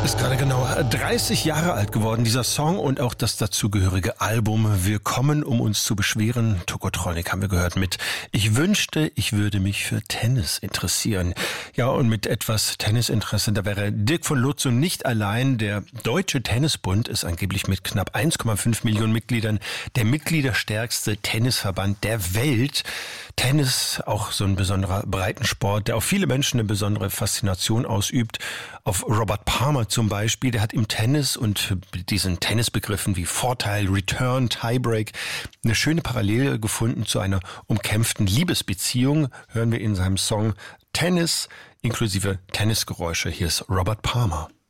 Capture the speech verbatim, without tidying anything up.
Ist gerade genau dreißig Jahre alt geworden, dieser Song und auch das dazugehörige Album. Willkommen, um uns zu beschweren. Tokotronic haben wir gehört mit Ich wünschte, ich würde mich für Tennis interessieren. Ja, und mit etwas Tennisinteresse, da wäre Dirk von Lutzow nicht allein. Der Deutsche Tennisbund ist angeblich mit knapp eins Komma fünf Millionen Mitgliedern der mitgliederstärkste Tennisverband der Welt. Tennis, auch so ein besonderer Breitensport, der auf viele Menschen eine besondere Faszination ausübt. Auf Robert Palmer zum Beispiel, der hat im Tennis und diesen Tennisbegriffen wie Vorteil, Return, Tiebreak eine schöne Parallele gefunden zu einer umkämpften Liebesbeziehung. Hören wir in seinem Song Tennis inklusive Tennisgeräusche. Hier ist Robert Palmer.